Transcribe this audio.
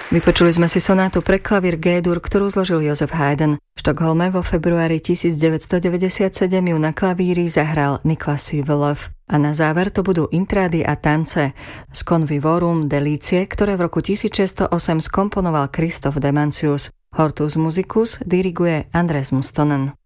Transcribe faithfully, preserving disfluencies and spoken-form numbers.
Vypočuli sme si sonátu pre klavír G-dur, ktorú zložil Joseph Haydn. V Štokholme vo februári devätnásťstodeväťdesiatsedem ju na klavíri zahral Niklas Syvelöv. A na záver to budú intrády a tance z Convivorum Delície, ktoré v roku tisícšesťstoosem skomponoval Christoph Demancius. Hortus musicus diriguje Andres Mustonen.